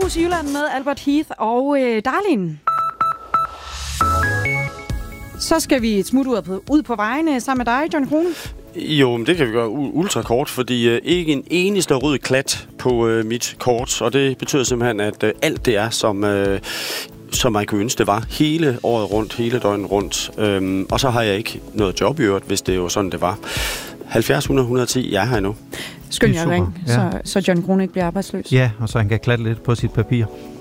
Cirkus Jylland med Albert Heath og Darlin. Så skal vi et smut ud på vejene sammen med dig, John Krone. Jo, men det kan vi gøre ultrakort, fordi ikke en eneste rød klat på mit kort, og det betyder simpelthen, at alt det er, som man kunne ønske, det var hele året rundt, hele døgnet rundt. Og så har jeg ikke noget job i øvrigt, hvis det er jo sådan, det var. 70 100 110, jeg er her endnu. Skøn jer ring, så John Krone ikke bliver arbejdsløs. Ja, og så han kan klatte lidt på sit papir.